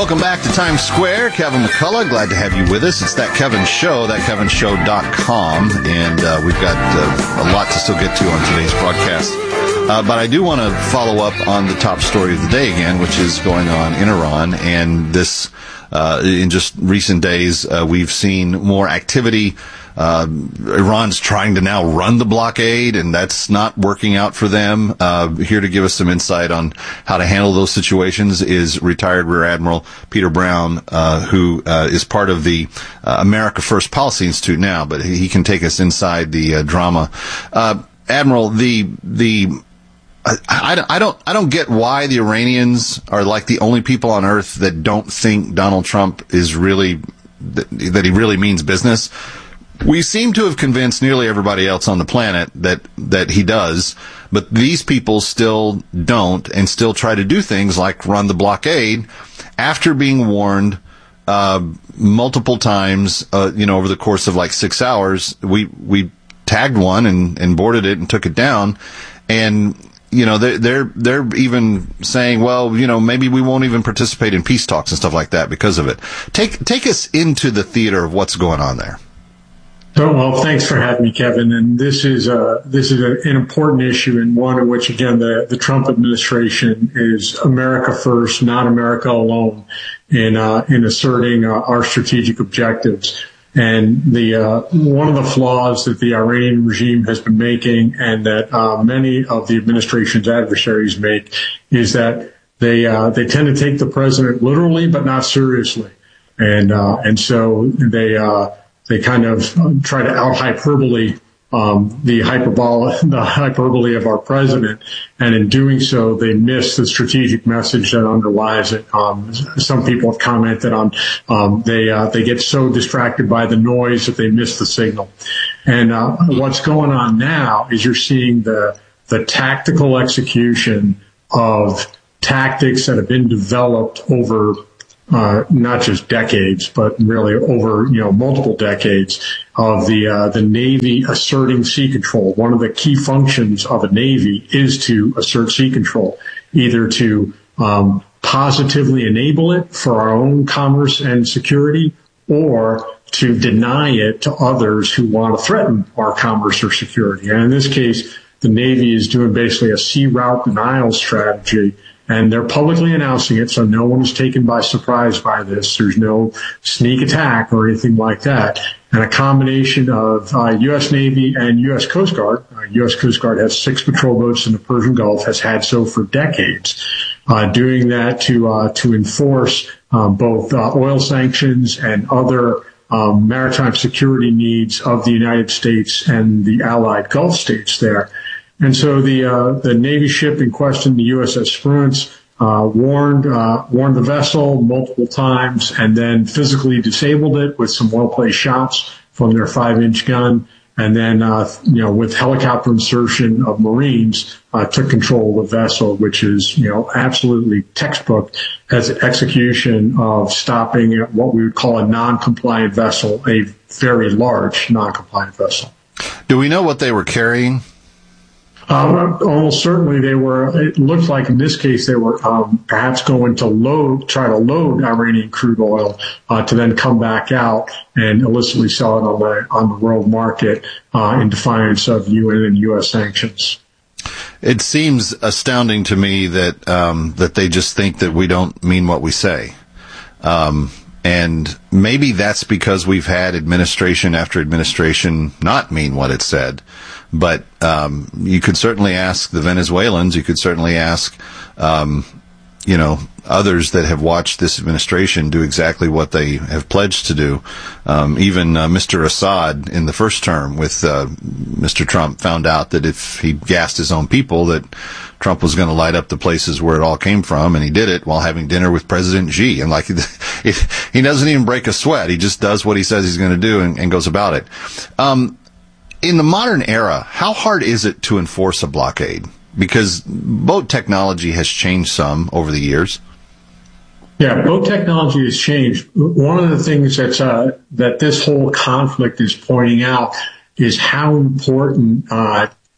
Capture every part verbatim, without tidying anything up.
Welcome back to Times Square. Kevin McCullough, glad to have you with us. It's That Kevin Show, that kevin show dot com, and uh, we've got uh, a lot to still get to on today's broadcast. Uh, but I do want to follow up on the top story of the day again, which is going on in Iran. And this, uh, in just recent days, uh, we've seen more activity. Uh, Iran's trying to now run the blockade, and that's not working out for them. Uh, here to give us some insight on how to handle those situations is retired Rear Admiral Peter Brown, uh, who uh, is part of the uh, America First Policy Institute now, but he can take us inside the uh, drama. Uh, Admiral, the the I, I, I don't I don't get why the Iranians are like the only people on earth that don't think Donald Trump is really that, that he really means business. We seem to have convinced nearly everybody else on the planet that, that he does, but these people still don't and still try to do things like run the blockade after being warned uh, multiple times, uh, you know, over the course of like six hours. We we tagged one and, and boarded it and took it down, and you know they're they're they're even saying, well, you know, maybe we won't even participate in peace talks and stuff like that because of it. Take take us into the theater of what's going on there. So, well, thanks for having me, Kevin. And this is a, this is a, an important issue, and one in which, again, the, the Trump administration is America first, not America alone, in uh, in asserting uh, our strategic objectives. And the uh, one of the flaws that the Iranian regime has been making, and that uh, many of the administration's adversaries make, is that they uh, they tend to take the president literally, but not seriously, and uh, and so they. Uh, They kind of try to out hyperbole um, the hyperbole, the hyperbole of our president, and in doing so, they miss the strategic message that underlies it. Um, some people have commented on um, they uh, they get so distracted by the noise that they miss the signal. And uh, what's going on now is you're seeing the the tactical execution of tactics that have been developed over. Uh, not just decades, but really over, you know, multiple decades of the, uh, the Navy asserting sea control. One of the key functions of a Navy is to assert sea control, either to, um, positively enable it for our own commerce and security, or to deny it to others who want to threaten our commerce or security. And in this case, the Navy is doing basically a sea route denial strategy. And they're publicly announcing it, so no one is taken by surprise by this. There's no sneak attack or anything like that. And a combination of uh, U S Navy and U S Coast Guard. Uh, U S Coast Guard has six patrol boats in the Persian Gulf, has had so for decades, uh, doing that to uh, to enforce uh, both uh, oil sanctions and other um, maritime security needs of the United States and the allied Gulf states there. And so the uh, the Navy ship in question, the U S S Spruance, uh, warned uh, warned the vessel multiple times, and then physically disabled it with some well-placed shots from their five-inch gun, and then uh, you know with helicopter insertion of Marines uh, took control of the vessel, which is you know absolutely textbook as an execution of stopping what we would call a non-compliant vessel, a very large non-compliant vessel. Do we know what they were carrying? Um, almost certainly they were, it looked like in this case they were um, perhaps going to load, try to load Iranian crude oil uh, to then come back out and illicitly sell it on the, on the world market uh, in defiance of U N and U S sanctions. It seems astounding to me that um, that they just think that we don't mean what we say. Um, and maybe that's because we've had administration after administration not mean what it said. But um, you could certainly ask the Venezuelans. You could certainly ask, um, you know, others that have watched this administration do exactly what they have pledged to do. Um, even uh, Mister Assad in the first term with uh, Mister Trump found out that if he gassed his own people, that Trump was going to light up the places where it all came from, and he did it while having dinner with President Xi. And like, he doesn't even break a sweat. He just does what he says he's going to do and, and goes about it. Um, In the modern era, how hard is it to enforce a blockade? Because boat technology has changed some over the years. Yeah, boat technology has changed. One of the things that's, uh, that this whole conflict is pointing out is how important, uh,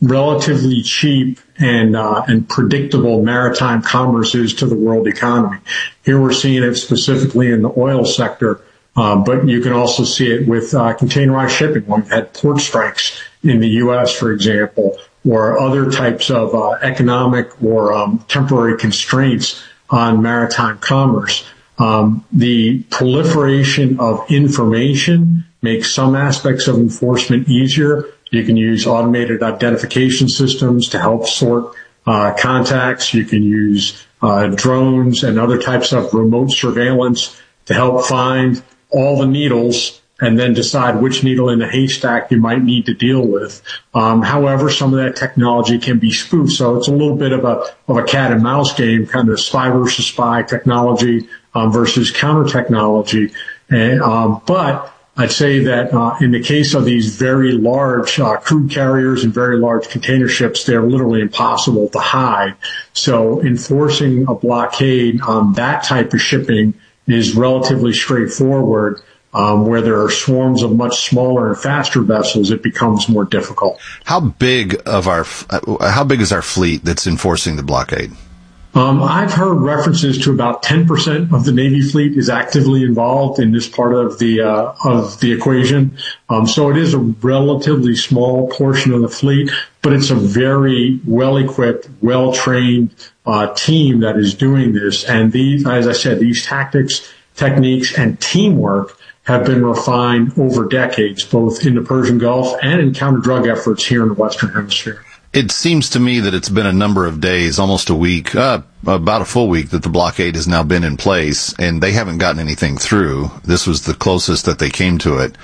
relatively cheap and uh, and predictable maritime commerce is to the world economy. Here we're seeing it specifically in the oil sector, uh, but you can also see it with uh, containerized shipping. We've had port strikes in the U S, for example, or other types of uh, economic or um, temporary constraints on maritime commerce. Um, the proliferation of information makes some aspects of enforcement easier. You can use automated identification systems to help sort uh, contacts. You can use uh, drones and other types of remote surveillance to help find all the needles and then decide which needle in the haystack you might need to deal with. Um, however, some of that technology can be spoofed, so it's a little bit of a of a cat and mouse game, kind of spy versus spy technology um, versus counter technology. And, um, but I'd say that uh, in the case of these very large uh, crude carriers and very large container ships, they're literally impossible to hide. So enforcing a blockade on that type of shipping is relatively straightforward. Um, where there are swarms of much smaller and faster vessels, it becomes more difficult. How big of our, how big is our fleet that's enforcing the blockade? Um, I've heard references to about ten percent of the Navy fleet is actively involved in this part of the uh, of the equation. Um, so it is a relatively small portion of the fleet, but it's a very well-equipped, well-trained uh, team that is doing this. And these, as I said, these tactics, techniques, and teamwork have been refined over decades, both in the Persian Gulf and in counter-drug efforts here in the Western Hemisphere. It seems to me that it's been a number of days, almost a week, uh, about a full week, that the blockade has now been in place, and they haven't gotten anything through. This was the closest that they came to it.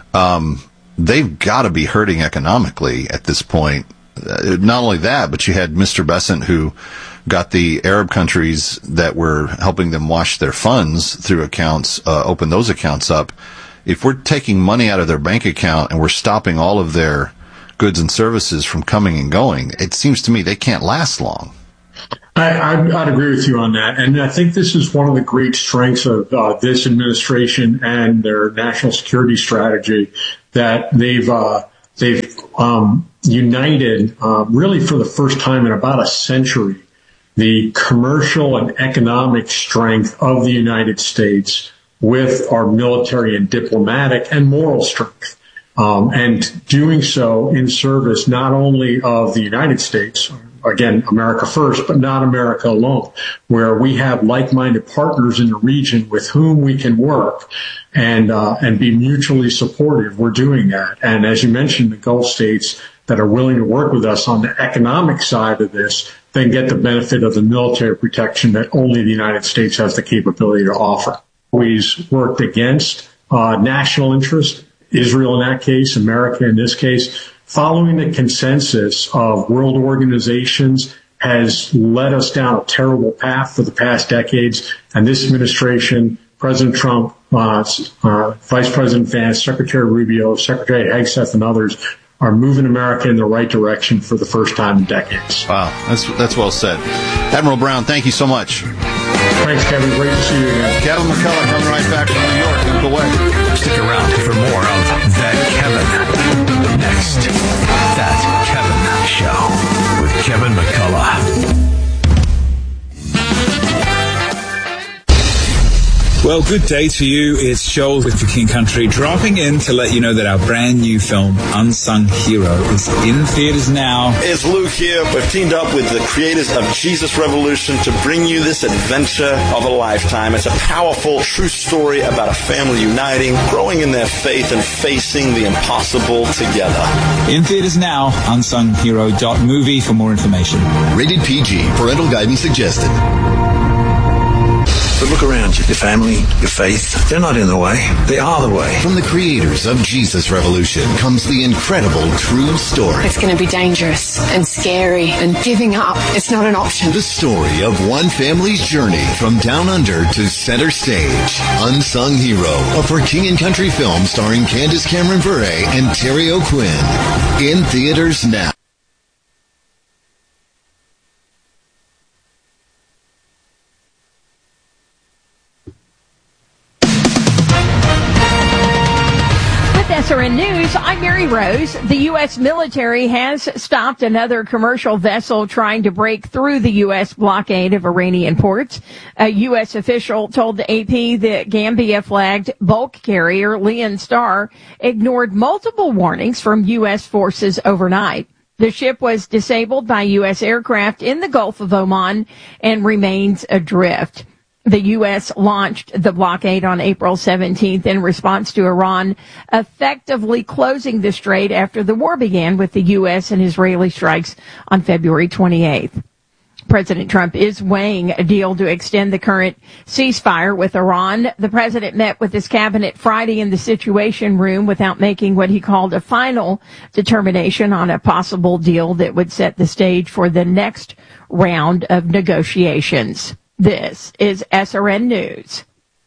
Um, they've got to be hurting economically at this point. Uh, not only that, but you had Mister Bessent, who got the Arab countries that were helping them wash their funds through accounts, uh, open those accounts up. If we're taking money out of their bank account and we're stopping all of their goods and services from coming and going, it seems to me they can't last long. I, I'd, I'd agree with you on that. And I think this is one of the great strengths of uh, this administration and their national security strategy, that they've, uh, they've, um, united, uh, really for the first time in about a century, the commercial and economic strength of the United States with our military and diplomatic and moral strength. Um, and doing so in service not only of the United States, again, America first, but not America alone, where we have like-minded partners in the region with whom we can work and, uh, and be mutually supportive. We're doing that. And as you mentioned, the Gulf states that are willing to work with us on the economic side of this then get the benefit of the military protection that only the United States has the capability to offer. Always worked against uh, national interest, Israel in that case, America in this case. Following the consensus of world organizations has led us down a terrible path for the past decades, and this administration, President Trump, uh, uh, Vice President Vance, Secretary Rubio, Secretary Hegseth, and others are moving America in the right direction for the first time in decades. Wow, that's that's well said. Admiral Brown, thank you so much. Thanks, Kevin. Great to see you again. Kevin McCullough coming right back from New York. Don't go away. Stick around for more of That Kevin. Next, That Kevin Show with Kevin McCullough. Well, good day to you. It's Joel with The King Country, dropping in to let you know that our brand new film, Unsung Hero, is in theaters now. It's Luke here. We've teamed up with the creators of Jesus Revolution to bring you this adventure of a lifetime. It's a powerful, true story about a family uniting, growing in their faith, and facing the impossible together. In theaters now, unsung hero dot movie for more information. Rated P G. Parental guidance suggested. But look around you. Your family, your faith, they're not in the way. They are the way. From the creators of Jesus Revolution comes the incredible true story. It's going to be dangerous and scary, and giving up, it's not an option. The story of one family's journey from down under to center stage. Unsung Hero, a For King and Country film starring Candace Cameron Bure and Terry O'Quinn. In theaters now. S R N News, I'm Mary Rose. The U S military has stopped another commercial vessel trying to break through the U S blockade of Iranian ports. A U S official told the A P the Gambia-flagged bulk carrier Leon Star ignored multiple warnings from U S forces overnight. The ship was disabled by U S aircraft in the Gulf of Oman and remains adrift. The U S launched the blockade on April seventeenth in response to Iran effectively closing the strait after the war began with the U S and Israeli strikes on February twenty-eighth. President Trump is weighing a deal to extend the current ceasefire with Iran. The president met with his cabinet Friday in the Situation Room without making what he called a final determination on a possible deal that would set the stage for the next round of negotiations. This is S R N News.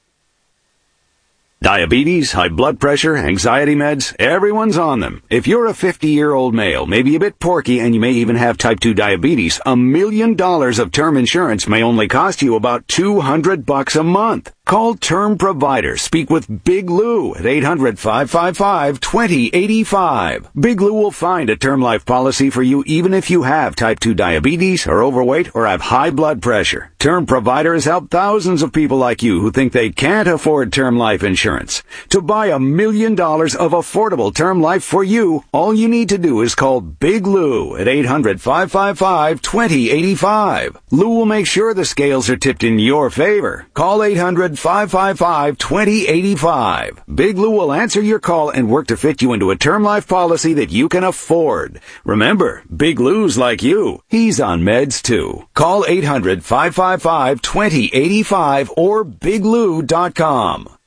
Diabetes, high blood pressure, anxiety meds, everyone's on them. If you're a fifty-year-old male, maybe a bit porky, and you may even have type two diabetes, a million dollars of term insurance may only cost you about two hundred bucks a month. Call Term Provider. Speak with Big Lou at eight hundred, five five five, two zero eight five. Big Lou will find a term life policy for you even if you have type two diabetes, are overweight, or have high blood pressure. Term Provider has helped thousands of people like you who think they can't afford term life insurance. To buy a million dollars of affordable term life for you, all you need to do is call Big Lou at eight hundred, five five five, two zero eight five. Lou will make sure the scales are tipped in your favor. Call eight hundred, five five five, two zero eight five. Big Lou will answer your call and work to fit you into a term life policy that you can afford. Remember, Big Lou's like you. He's on meds too. Call eight hundred, five five five, two zero eight five or big lou dot com.